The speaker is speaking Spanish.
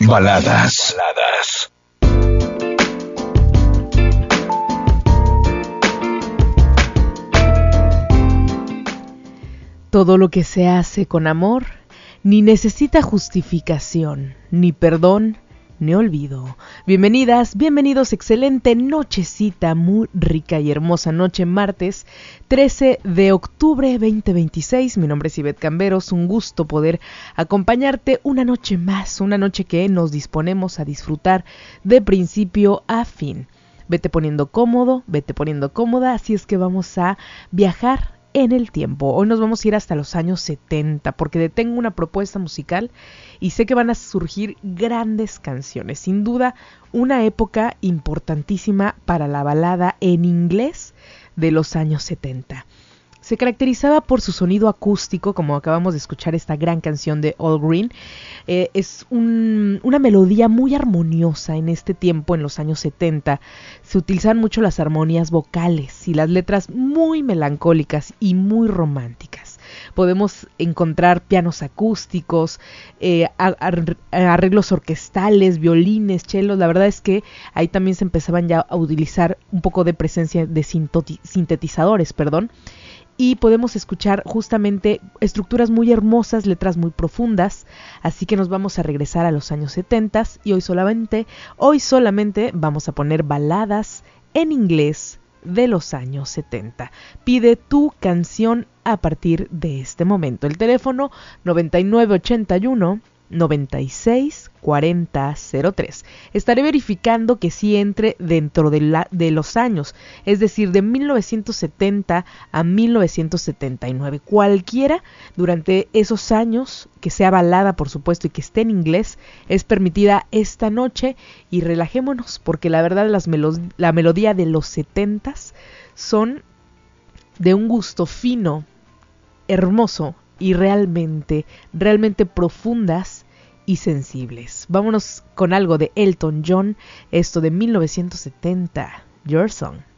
Baladas. Todo lo que se hace con amor ni necesita justificación, ni perdón, ni olvido. Bienvenidas, bienvenidos, excelente nochecita, muy rica y hermosa noche, martes 13 de octubre 2026. Mi nombre es Ivette Camberos, un gusto poder acompañarte una noche más, una noche que nos disponemos a disfrutar de principio a fin. Vete poniendo cómodo, vete poniendo cómoda, así es que vamos a viajar en el tiempo. Hoy nos vamos a ir hasta los años 70 porque tengo una propuesta musical y sé que van a surgir grandes canciones. Sin duda, una época importantísima para la balada en inglés de los años 70. Se caracterizaba por su sonido acústico, como acabamos de escuchar esta gran canción de All Green. Es una melodía muy armoniosa en este tiempo, en los años 70. Se utilizaban mucho las armonías vocales y las letras muy melancólicas y muy románticas. Podemos encontrar pianos acústicos, arreglos orquestales, violines, chelos. La verdad es que ahí también se empezaban ya a utilizar un poco de presencia de sintetizadores, y podemos escuchar justamente estructuras muy hermosas, letras muy profundas, así que nos vamos a regresar a los años 70 y hoy solamente vamos a poner baladas en inglés de los años 70. Pide tu canción a partir de este momento. El teléfono 9981 964003. Estaré verificando que sí entre dentro de los años, es decir, de 1970 a 1979. Cualquiera durante esos años que sea balada, por supuesto, y que esté en inglés, es permitida esta noche y relajémonos, porque la verdad la melodía de los 70s son de un gusto fino, hermoso y realmente profundas y sensibles. Vámonos con algo de Elton John, esto de 1970, Your Song.